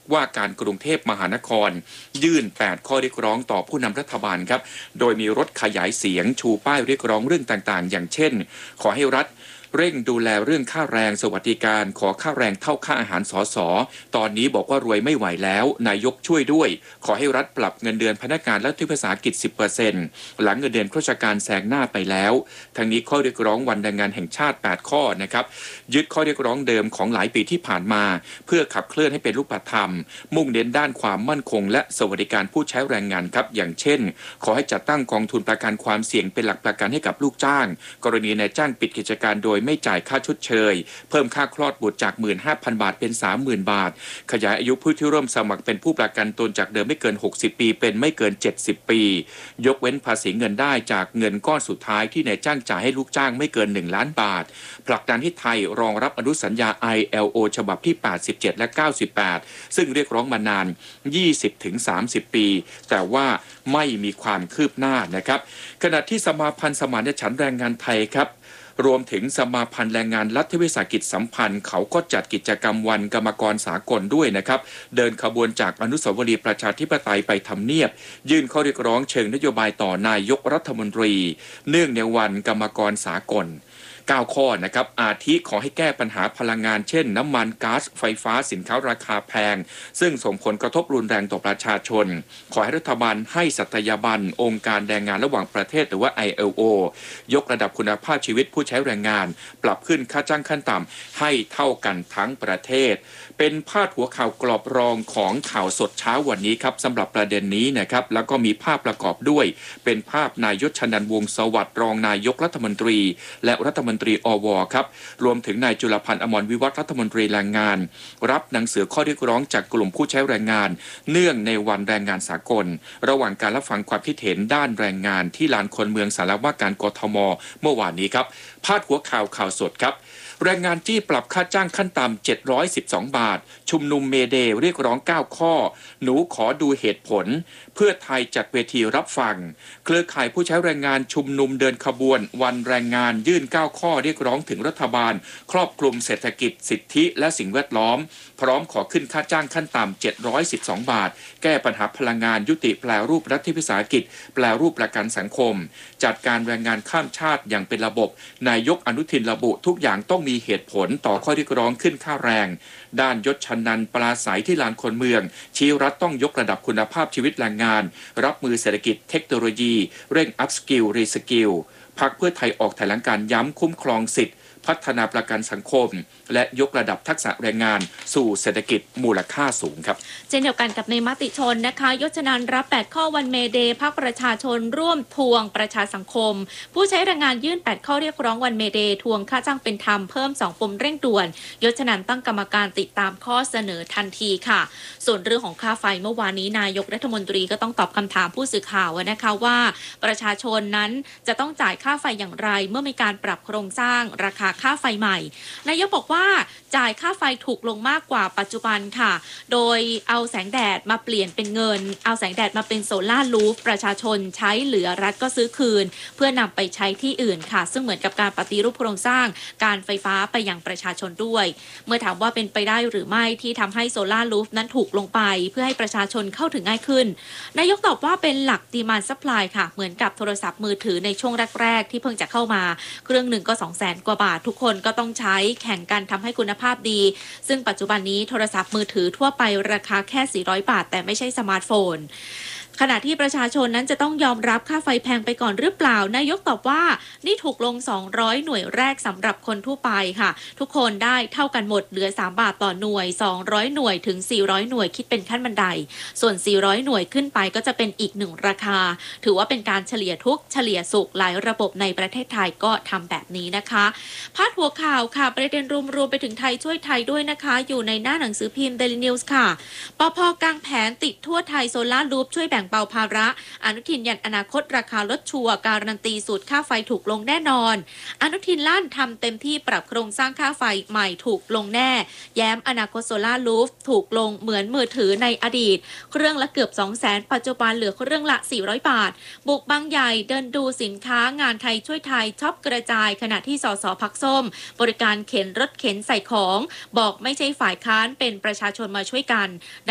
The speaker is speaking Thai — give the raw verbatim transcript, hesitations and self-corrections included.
ว่าการกรุงเทพมหานครยื่นแปดข้อเรียกร้องต่อผู้นำรัฐบาลครับโดยมีรถขยายเสียงชูป้ายเรียกร้องเรื่องต่างๆอย่างเช่นขอให้รัฐเร่งดูแลเรื่องค่าแรงสวัสดิการขอค่าแรงเท่าค่าอาหารสสตอนนี้บอกว่ารวยไม่ไหวแล้วนายกช่วยด้วยขอให้รัฐปรับเงินเดือนพนักงานรัฐวิสาหกิจ สิบเปอร์เซ็นต์ หลังเงินเดือนข้าราชการแซงหน้าไปแล้วทั้งนี้ข้อเรียกร้องวันแรงงานแห่งชาติแปดข้อนะครับยึดข้อเรียกร้องเดิมของหลายปีที่ผ่านมาเพื่อขับเคลื่อนให้เป็นรูปธรรมมุ่งเน้นด้านความมั่นคงและสวัสดิการผู้ใช้แรงงานครับอย่างเช่นขอให้จัดตั้งกองทุนประกันความเสี่ยงเป็นหลักประกันให้กับลูกจ้างกรณีนายจ้างปิดกิจการโดยไม่จ่ายค่าชดเชยเพิ่มค่าคลอดบุตรจาก หนึ่งหมื่นห้าพัน บาทเป็น สามหมื่น บาทขยายอายุผู้ที่ร่วมสมัครเป็นผู้ประกันตนจากเดิมไม่เกินหกสิบปีเป็นไม่เกินเจ็ดสิบปียกเว้นภาษีเงินได้จากเงินก้อนสุดท้ายที่นายจ้างจ่ายให้ลูกจ้างไม่เกินหนึ่งล้านบาทผลักดันให้ไทยรองรับอนุสัญญา ไอ แอล โอ ฉบับที่แปดสิบเจ็ดและเก้าสิบแปดซึ่งเรียกร้องมานาน ยี่สิบถึงสามสิบ ปีแต่ว่าไม่มีความคืบหน้านะครับขณะที่สมาพันธ์สมานฉันท์แรงงานไทยครับรวมถึงสมาพันธ์แรงงานรัฐวิสาหกิจสัมพันธ์เขาก็จัดกิจกรรมวันกรรมกรสากลด้วยนะครับเดินขบวนจากอนุสาวรีย์ประชาธิปไตยไปทำเนียบยื่นข้อเรียกร้องเชิงนโยบายต่อนายกรัฐมนตรีเนื่องในวันกรรมกรสากลเก้าข้อนะครับอาทิขอให้แก้ปัญหาพลังงานเช่นน้ำมันก๊าซไฟฟ้าสินค้าราคาแพงซึ่งส่งผลกระทบรุนแรงต่อประชาชนขอให้รัฐบาลให้สัตยาบันองค์การแรงงานระหว่างประเทศหรือว่า ไอ แอล โอ ยกระดับคุณภาพชีวิตผู้ใช้แรงงานปรับขึ้นค่าจ้างขั้นต่ำให้เท่ากันทั้งประเทศเป็นพาดหัวข่าวกรอบรองของข่าวสดเช้าวันนี้ครับสำหรับประเด็นนี้นะครับแล้วก็มีภาพประกอบด้วยเป็นภาพนายยศชนันท์วงศ์สวัสดิ์รองนายกรัฐมนตรีและรัฐมนตรีอวครับรวมถึงนายจุลพันธ์อมรวิวัฒน์รัฐมนตรีแรงงานรับหนังสือข้อเรียกร้องจากกลุ่มผู้ใช้แรงงานเนื่องในวันแรงงานสากลระหว่างการรับฟังความคิดเห็นด้านแรงงานที่ลานคนเมืองสารว่าการกทมเมื่อวานนี้ครับพาดหัวข่าวข่าวสดครับแรงงานจี้ปรับค่าจ้างขั้นต่ำเจ็ดร้อยสิบสองบาทชุมนุมเมเดย์เรียกร้องเก้าข้อหนูขอดูเหตุผลเพื่อไทยจัดเวทีรับฟังเครือข่ายผู้ใช้แรงงานชุมนุมเดินขบวนวันแรงงานยื่นเก้าข้อเรียกร้องถึงรัฐบาลครอบคลุมเศรษฐกิจสิทธิและสิ่งแวดล้อมพร้อมขอขึ้นค่าจ้างขั้นต่ำเจ็ดร้อยสิบสองบาทแก้ปัญหาพลังงานยุติแปรรูปรัฐวิสาหกิจแปรรูปประกันสังคมจัดการแรงงานข้ามชาติอย่างเป็นระบบนายกอนุทินระบุทุกอย่างต้องมีเหตุผลต่อข้อเรียกร้องขึ้นค่าแรงด้านยศชนันท์ปราศัยที่ลานคนเมืองชี้รัฐต้องยกระดับคุณภาพชีวิตแรงงานรับมือเศรษฐกิจเทคโนโลยีเร่งอัพสกิลรีสกิลพรรคเพื่อไทยออกแถลงการย้ำคุ้มครองสิทธิพัฒนาประกันสังคมและยกระดับทักษะแรงงานสู่เศรษฐกิจมูลค่าสูงครับเช่นเดียวกันกับในมติชนนะคะยศนันท์รับแปดข้อวันเมเดย์ภาคประชาชนร่วมทวงประชาสังคมผู้ใช้แรงงานยื่นแปดข้อเรียกร้องวันเมเดย์ทวงค่าจ้างเป็นธรรมเพิ่มสองปมเร่งด่วนยศนันท์ตั้งกรรมการติดตามข้อเสนอทันทีค่ะส่วนเรื่องของค่าไฟเมื่อวานนี้นายกรัฐมนตรีก็ต้องตอบคำถามผู้สื่อข่าวนะคะว่าประชาชนนั้นจะต้องจ่ายค่าไฟอย่างไรเมื่อมีการปรับโครงสร้างราคาค่าไฟใหม่นายกบอกว่าจ่ายค่าไฟถูกลงมากกว่าปัจจุบันค่ะโดยเอาแสงแดดมาเปลี่ยนเป็นเงินเอาแสงแดดมาเป็นโซล่าร์รูฟประชาชนใช้เหลือรัฐก็ซื้อคืนเพื่อนำไปใช้ที่อื่นค่ะซึ่งเหมือนกับการปฏิรูปโครงสร้างการไฟฟ้าไปยังประชาชนด้วยเมื่อถามว่าเป็นไปได้หรือไม่ที่ทำให้โซล่าร์รูฟนั้นถูกลงไปเพื่อให้ประชาชนเข้าถึงง่ายขึ้นนายกตอบว่าเป็นหลักดีมานด์ซัพพลายค่ะเหมือนกับโทรศัพท์มือถือในช่วงแรกๆที่เพิ่งจะเข้ามาเครื่องหนึ่งก็ สองแสน กว่าบาททุกคนก็ต้องใช้แข่งกันทำให้คุณภาพดีซึ่งปัจจุบันนี้โทรศัพท์มือถือทั่วไปราคาแค่สี่ร้อยบาทแต่ไม่ใช่สมาร์ทโฟนขณะที่ประชาชนนั้นจะต้องยอมรับค่าไฟแพงไปก่อนหรือเปล่านายกตอบว่านี่ถูกลงสองร้อยหน่วยแรกสำหรับคนทั่วไปค่ะทุกคนได้เท่ากันหมดเหลือสามบาทต่อหน่วยสองร้อยหน่วยถึงสี่ร้อยหน่วยคิดเป็นขั้นบันไดส่วนสี่ร้อยหน่วยขึ้นไปก็จะเป็นอีกหนึ่งราคาถือว่าเป็นการเฉลี่ยทุกเฉลี่ยสุขหลายระบบในประเทศไทยก็ทำแบบนี้นะคะพาดหัวข่าวค่ะประเด็นรวมๆไปถึงไทยช่วยไทยด้วยนะคะอยู่ในหน้าหนังสือพิมพ์ Daily News ค่ะปภ.กางแผนติดทั่วไทยโซล่าร์รูฟช่วยแบ่งเบาภาระอนุทินยันอนาคตราคาลดชัวร์การันตีสูตรค่าไฟถูกลงแน่นอนอนุทินลั่นทำเต็มที่ปรับโครงสร้างค่าไฟใหม่ถูกลงแน่แย้มอนาคตโซล่าร์รูฟถูกลงเหมือนมือถือในอดีตเครื่องละเกือบ สองแสน ปัจจุบันเหลือเครื่องละสี่ร้อยบาทบุกบางใหญ่เดินดูสินค้างานไทยช่วยไทยช็อปกระจายขณะที่สสพักส้มบริการเข็นรถเข็นใส่ของบอกไม่ใช่ฝ่ายค้านเป็นประชาชนมาช่วยกัน